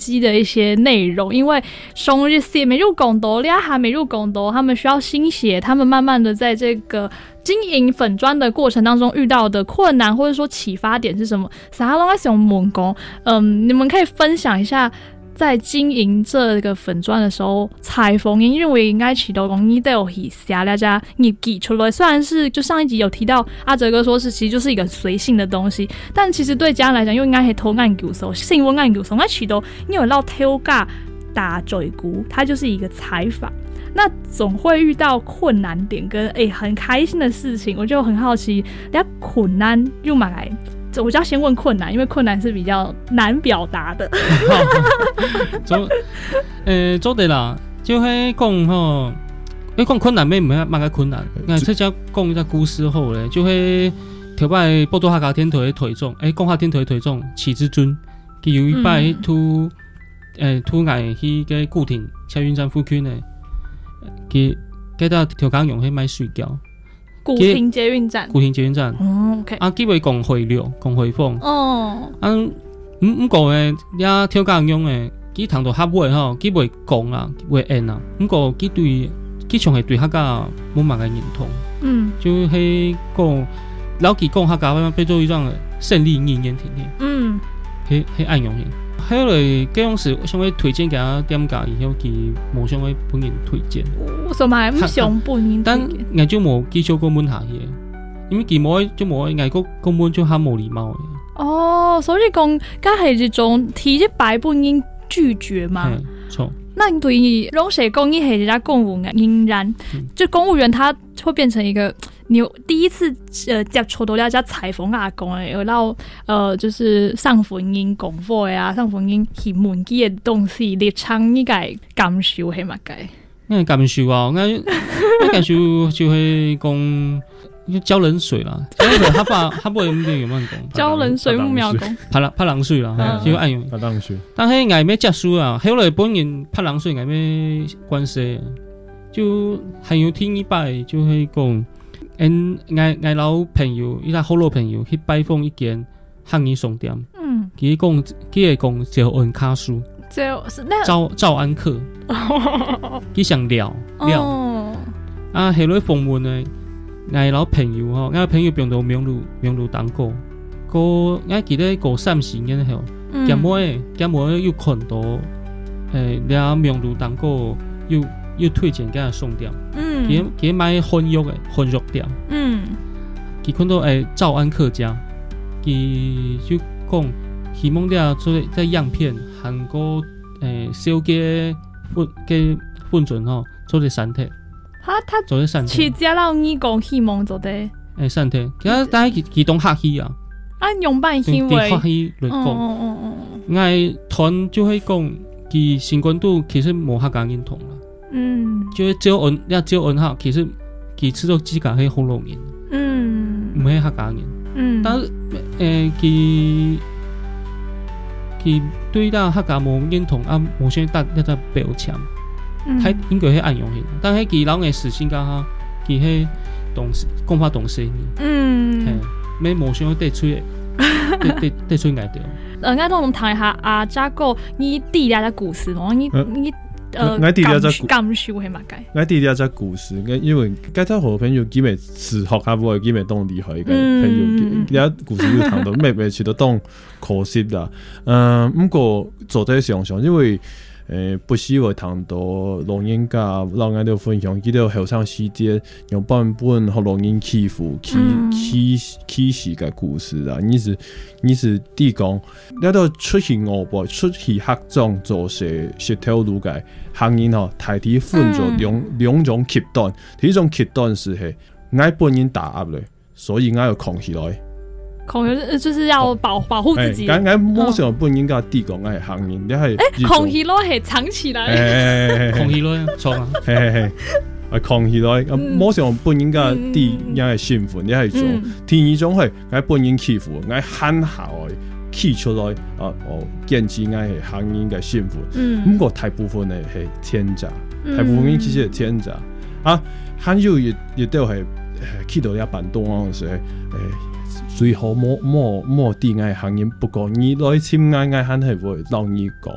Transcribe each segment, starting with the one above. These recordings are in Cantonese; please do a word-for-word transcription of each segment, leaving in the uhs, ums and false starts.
机的一些内容，因为松日系美入拱斗俩还美入拱斗，他们需要新血，他们慢慢的在这个经营粉专的过程当中遇到的困难或者说启发点是什么？啥拢在想问讲，嗯，你们可以分享一下。在经营这个粉专的时候，采风因为应该起到讲你都有去写大家你寄出来，虽然是就上一集有提到阿哲哥说是其实就是一个随性的东西，但其实对家人来讲又应该是偷按求手，新闻按求手，那起到你有到偷架打嘴鼓，它就是一个采访。那总会遇到困难点跟哎、欸、很开心的事情，我就很好奇，人家困难又买来。我就要先问困难，因为困难是比较难表达的。 做，诶，做对啦，就係講吼，你講困難咩唔係乜嘅困難？誒，即係講一個故事後咧，就係頭擺波多客家天台嘅台中，誒，講下天台嘅台中，齊之尊，佢有一擺突誒突然去個固定車運站附近咧，佢佢到條江用去買水餃。 古亭捷運站， 古亭捷運站， 哦 ，OK， 啊，佢會講回流，講回風， 哦， 啊，唔唔過誒，呀，跳江用誒，佢談到客尾吼，佢會講啦，會演啦，唔過佢對，佢仲係對客家冇乜嘅認同， 嗯， 就係講，老佢講客家，變做一種勝利語言甜甜， 嗯， 係係暗用嘅。後來嗰種時，我想要推薦給他點解，以後佢冇想要本人推薦。 為什麼還唔想本人推薦？ 但我就冇繼續講問下嘢，因為佢冇就冇外國根本就係冇禮貌嘅。 哦，所以講，佢係一種提一白本人拒絕嘛？ 錯。 那你對於攏誰講你係人家公務員然，就公務員他會變成一個。你第一次呃接觸到大家採訪阿公誒，有到呃就是上婚姻講課啊，上婚姻去問幾個東西，你唱呢個感受係乜嘅？ 那感受啊，我我感受就係講澆冷水啦，澆冷水他爸他爸有冇有冇講？ 澆冷水唔妙講， 拍拍冷水啦，就按用拍冷水。 但係嗌咩結束啊？後來本人拍冷水嗌咩關係？就還有聽一擺就係講。嗯，我我老朋友，伊個好老朋友去拜訪一間漢語商店，嗯，佢講佢係講趙安卡書， 就是那趙趙安客，佢想聊聊， 哦、 啊，後來訪問呢，我老朋友吼，我朋友變到名路名路當過，個我記得個三十年後，咁麼咁麼又看到，誒，了名路當過又。又推薦給商店，嗯，佢佢買混肉嘅混肉店，嗯，佢看到誒趙安客家，佢就講希望啲做在樣片韓國誒小嘅粉嘅粉準吼做啲產體， 哈，他做啲產體， 去加到你講希望做啲誒產體，佢但係佢佢當客氣啊， 啊用辦行為， 客氣嚟講，哦哦哦，我團就係講佢新冠度其實冇客家認同啦。嗯，就是只有恩，要只有恩哈，其實佢吃到自家係紅樓人，嗯，唔係客家人，嗯，但係誒佢佢對到客家冇認同啊，冇想搭一隻標籤，佢應該係按用嘅，但係佢老嘅事情講下，佢係懂講法懂事嘅，嗯，係，咩冇想要得出嘅，得得得出嗌掉。 呃，我同談下阿扎哥，你弟弟嘅故事咯，你你。 呃，我弟弟有隻感受係乜嘅？ 我弟弟有隻故事，因為嗰隻好朋友基本是學下會基本當厲害嘅朋友，有故事要談到咩咩，全都當可惜啦。嗯，不過做啲想想，因為誒不時會談到老人家，老人家分享幾條後生時節用版本和老人欺負、欺欺欺死嘅故事啦。你是你是啲講，你都出去外部出去客莊做些些條路嘅。行人吼，大體分咗兩兩種極端，第一種極端是係我本人打壓咧，所以我要扛起來。 扛起就是要保保護自己。 咁我冇想本人家弟講我係行人，你係誒扛起來係藏起來， 扛起來錯啊， 係係係，係扛起來。咁冇想本人家弟也係身份，你係做第二種係我本人欺負，我喊下來。企出來啊！哦，堅持我係行人嘅身份。嗯，不過大部分嘅係天詐，大部分其實係天詐。啊，還有亦亦都係去到一板東嗰陣時，誒最好冇冇冇啲嗌行人，不過你來簽嗌嗌喊係會讓你講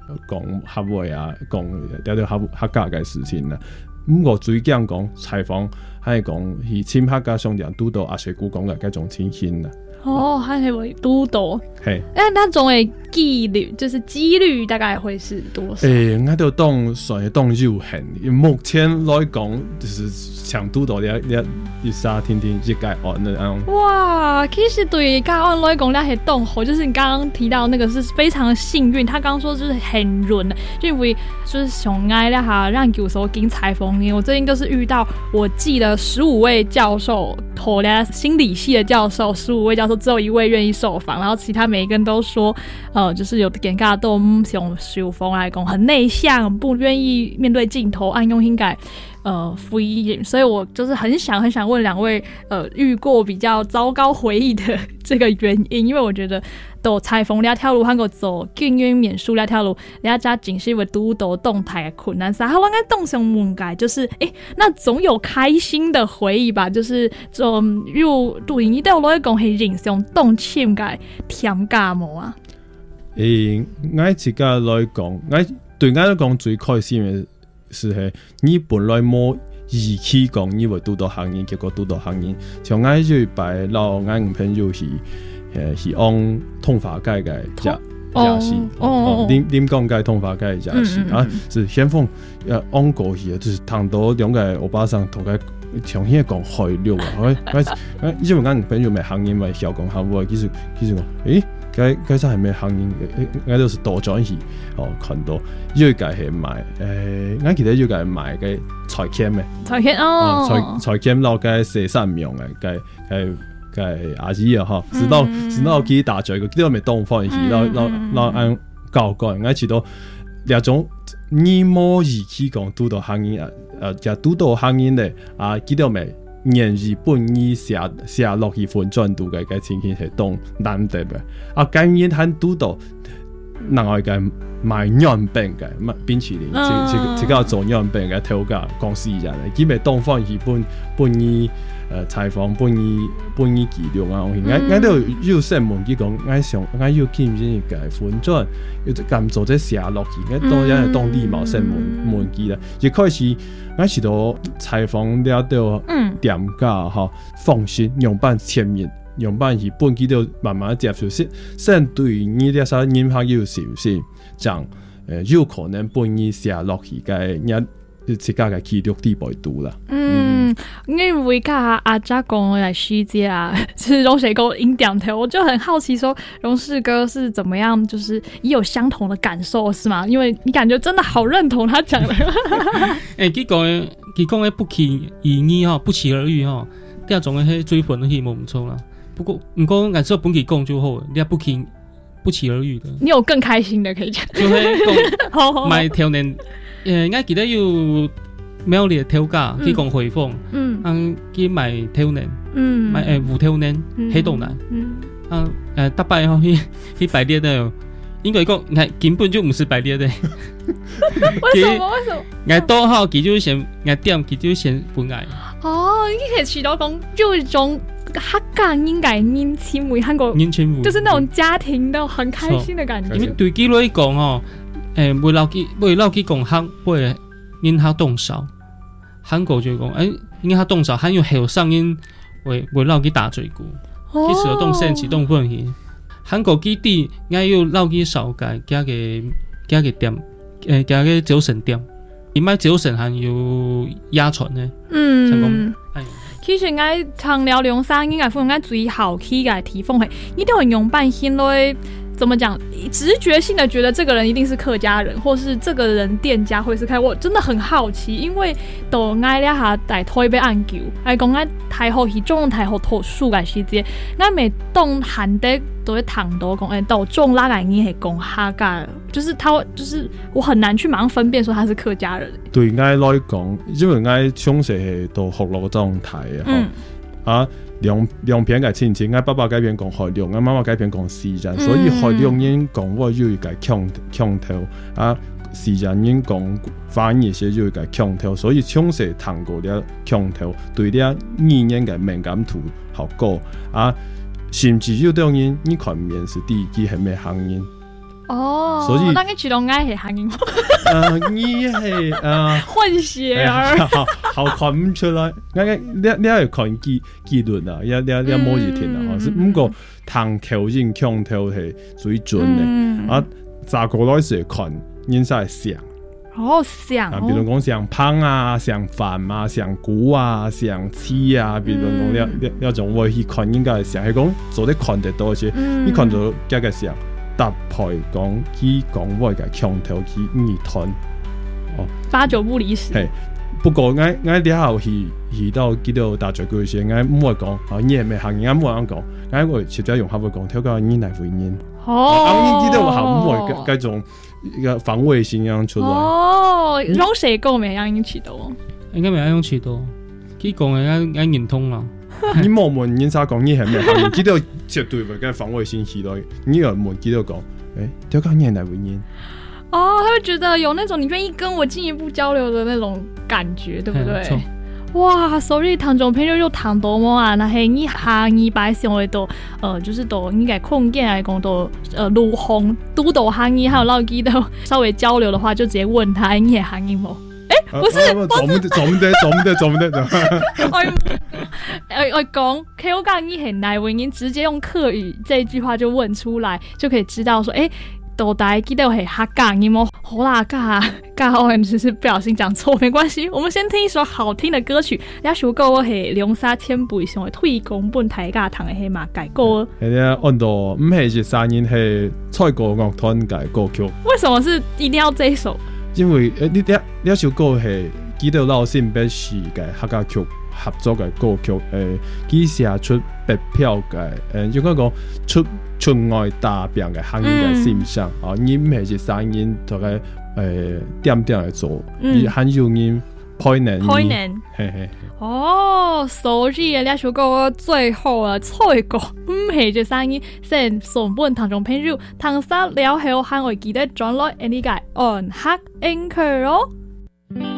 讲客话啊，讲了了客客家嘅事情啦。毋过最讲讲采访，还是讲去深客家上场拄到阿水姑讲嘅嗰種情形啦。 哦，还是会拄到。 嘿， 哎，那种的几率就是几率大概会是多少？ 诶、欸，我都当算是当有限。目前来讲，就是想拄到了了一沙听听这个案的啊。 哇，其实对个案来讲，那些动好，就是你刚刚提到那个是非常幸运。他刚刚说就是很润的，就因为就是上爱了哈，让有时候给采访你。我最近就是遇到，我记得十五位教授，后来心理系的教授，十五位教授只有一位愿意受访，然后其他每一个人都说，呃，就是有尴尬都唔想受访来讲，很内向，不愿意面对镜头，按用应该。呃，敷衍，所以我就是很想很想问两位，呃，遇过比较糟糕回忆的这个原因，因为我觉得都采访了条路，韩国走经验免输了条路，人家家仅是因为拄到动态的困难，啥我应该动上问改，就是哎、欸，那总有开心的回忆吧，就是嗯，又对你都落去讲是人生动情嘅甜加无啊？ 诶、欸，我自家来讲，我对我来讲最开心的。是係，你本來冇預期講你會拄到行業，結果拄到行業。像我就擺老我唔朋友是誒是按通化界嘅假假戲，哦，點點講嘅通化界嘅假戲啊，是先鋒誒按過去，就是談到兩個歐巴桑同佢重新講開了啊！我我因為我唔朋友咪行業咪小講下喎，其實其實講誒。該該是係咩行業？我都是多轉去哦，看到要計係買誒，我記得要計買嘅財險嘅財險哦， 財財險落嘅四三名嘅，計計計阿姨啊嗬，直到直到佢打嘴個，佢都未當翻去，攞攞攞按教過，我知道兩種你冇預期講拄到行業啊，誒就拄到行業咧啊，佢都未。年日本意寫寫落去分轉度嘅嘅情形係當難得嘅，啊，今年喺拄到另外嘅賣樣餅嘅，乜冰淇淋，即即即個做樣餅嘅頭家公司人，佢咪當翻日本本意誒採訪本意本意記錄啊，我我都要新聞佢講，我想我要見見嘅分轉，要咁做啲寫落去，我當然係當地冇新聞聞記啦，一開始。我是到採訪了到店家哈，放心用辦簽名，用辦日本佢都慢慢接受，先先對你啲啥人客有信心，講誒有可能本意寫落去嘅人自家嘅記錄地步度啦。 嗯，因為家阿家講來細節啊，是榮水哥音點頭，我就很好奇說，榮世哥是怎麼樣，就是也有相同的感受是嗎？因為你感覺真的好認同他講的。 誒，佢講佢講嘅不期而遇吼，不期而遇吼，第二種嘅係追分嘅戲冇唔錯啦。不過唔過，按照本期講就好，你不期不期而遇的。 你有更開心的可以講。 就係講買條年，誒，我記得要。苗栗頭家去講回訪，嗯，嗯，去買頭年，嗯，買誒五頭年，黑洞南，嗯，啊誒，大擺吼去去排列的，應該講，係根本就唔是排列的。 為什麼？為什麼？ 我多號佢就先，我點佢就先分愛。 哦，你可以提到講，就一種客家應該年輕為韓國，年輕就是那種家庭的很開心的感覺。 因為對佢來講吼，誒，為老佢為老佢講客會。因他動手，韓國就講，誒，因他動手，還有後上因為為撈佢打嘴鼓，其實動身啟動本去。韓國基地我要撈佢少介，加個加個點，誒，加個酒神點，因為酒神還有壓船呢。嗯， 其實我長聊兩三應該分我最好起嘅提風係，一定要用半心來。怎麼講？直覺性的覺得這個人一定是客家人，或是這個人店家會是開。我真的很好奇，因為都愛了下大台北研究，係講愛台後去種台後土樹嘅時節，我每當韓的都會談到講，誒，到種哪個人係講客家，就是他，就是我很難去馬上分辨說他是客家人。 對我來講，因為我從細係到學落種台啊，嗯、啊。兩兩邊嘅親戚，我爸爸嗰邊講海量，我媽媽嗰邊講時間，所以海量人講我要個強強頭，啊時間人講反而是要個強頭，所以從細談過啲強頭，對啲語言嘅敏感度好高，啊甚至有啲人你看面是第一係咩行業， 哦，所以那个渠道爱系汉音， 呃，你系呃混血儿， 好好看唔出来。我我你你系看记记论啊，一你你摸字听啊，是不过唐口音腔调系最准的。啊，查过来时看，人晒像。 哦，像啊，比如讲像胖啊，像饭啊，像骨啊，像刺啊，比如讲了了了种我去看应该像，系讲做啲看得多些，你看到加个像。搭配講佢講我嘅腔調去耳吞， 哦，八九不離十。 係，不過我我了後去去到幾多大嘴句時，我唔會講，啊你係咪行？我冇人講，我會直接用客語講，跳個你嚟回應。 哦， 啊你幾多後唔會嗰種個防衛性樣出來。 哦，用誰講咪讓你起到？ 應該咪讓起到，佢講嘅啱啱認通啦。 你冇問人家講你係咪行？幾多絕對會跟防衛性起來，你又問幾多講？哎，跳個你嚟回應。 哦，他會覺得有那種你願意跟我進一步交流的那種感覺，對不對？哇，所以唐種朋友就談到麼啊？那係你下二百上嚟到，呃，就是到應該空間來講到，呃，陸紅督導行業還有老基都稍微交流的話，就直接問他你係行業冇？哎，不是， 做唔得，做唔得，做唔得，做唔得。 我我講 K O 講你很難為你直接用客語這一句話就問出來，就可以知道說，哎，到底記得係客講你冇？好啦，噶噶，我只是不小心講錯，沒關係。我們先聽一首好聽的歌曲，也首歌我係兩三千倍上嘅推廣本台家堂嘅係嘛改歌。 係啊，按到唔係是三年係蔡國樂團嘅歌曲。 為什麼是一定要這一首？ 因為誒，你呢呢首歌係記得老先別是嘅客家曲合作嘅歌曲，誒，佢寫出白票嘅誒，應該講出出外打拼嘅行業嘅心聲啊！你唔係是三年同佢誒點點嚟做，而很有人配能配能，嘿嘿。 哦，所以呢首歌最後啊，蔡國唔係就三年先上本唐種朋友，唐沙了後還會記得轉來呢個按客 anchor 咯。